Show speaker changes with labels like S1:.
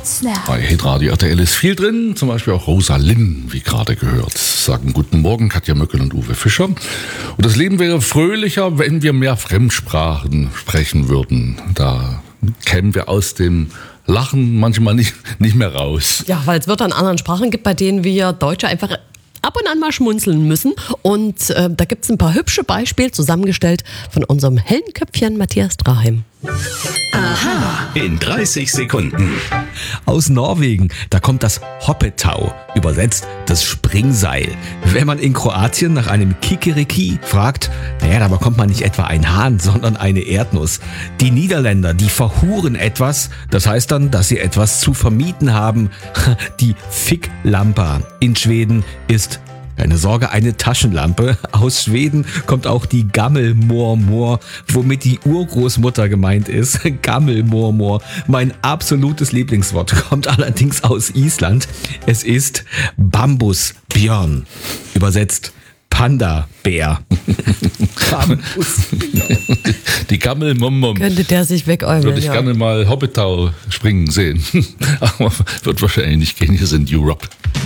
S1: Potsdam.
S2: Bei Hitradio RTL ist viel drin, zum Beispiel auch Rosa Linn, wie gerade gehört. Sagen guten Morgen Katja Möckel und Uwe Fischer. Und das Leben wäre fröhlicher, wenn wir mehr Fremdsprachen sprechen würden. Da kämen wir aus dem Lachen manchmal nicht mehr raus.
S3: Ja, weil es Wörter in anderen Sprachen gibt, bei denen wir Deutsche einfach ab und an mal schmunzeln müssen. Und da gibt es ein paar hübsche Beispiele zusammengestellt von unserem hellen Köpfchen Matthias Draheim.
S4: Aha. In 30 Sekunden.
S5: Aus Norwegen, da kommt das Hoppetau, übersetzt das Springseil. Wenn man in Kroatien nach einem Kikeriki fragt, da bekommt man nicht etwa einen Hahn, sondern eine Erdnuss. Die Niederländer, die verhuren etwas, das heißt dann, dass sie etwas zu vermieten haben. Die Ficklampa in Schweden ist keine Sorge, eine Taschenlampe. Aus Schweden kommt auch die Gammelmormor, womit die Urgroßmutter gemeint ist. Gammelmormor, mein absolutes Lieblingswort, kommt allerdings aus Island. Es ist Bambusbjörn, übersetzt Panda-Bär.
S2: Die Gammelmom.
S3: Könnte der sich wegäumeln,
S2: Würde ich gerne mal Hoppetau springen sehen. Aber wird wahrscheinlich nicht gehen, hier sind Europe.